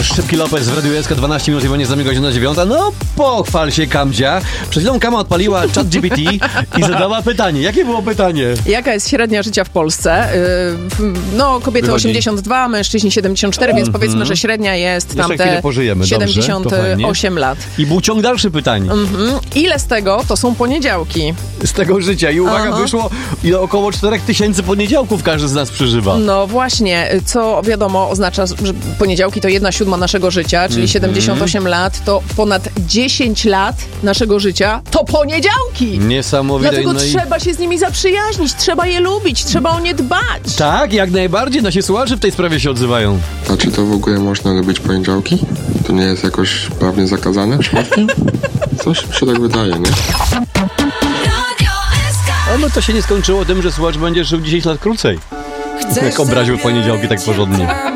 Szybki Lopez w Radiu SK, 12 minut i będzie za mnie godzina 9. No pochwal się, Kamdzia. Przed chwilą Kama odpaliła ChatGPT i zadała pytanie. Jakie było pytanie? Jaka jest średnia życia w Polsce? No, kobiety Wychodzi 82, mężczyźni 74, więc powiedzmy, że średnia jest Jeszcze tam chwilę te pożyjemy, dobrze, to 78 lat. I był ciąg dalszy pytań. Ile z tego to są poniedziałki? Z tego życia. I uwaga, Aha. wyszło ile około 4000 poniedziałków każdy z nas przeżywa. No właśnie, co wiadomo oznacza, że poniedziałki to 1/7 naszego życia, czyli 78 lat, to ponad 10 lat naszego życia to poniedziałki! Niesamowite. Dlatego No i... trzeba się z nimi zaprzyjaźnić, trzeba je lubić, trzeba o nie dbać. Tak, jak najbardziej. Nasi słuchacze w tej sprawie się odzywają. A czy to w ogóle można lubić poniedziałki? To nie jest jakoś prawnie zakazane przypadkiem? Coś mi się tak wydaje, nie? No to się nie skończyło tym, że słuchacz będzie żył 10 lat krócej. Jak obraził poniedziałki tak porządnie.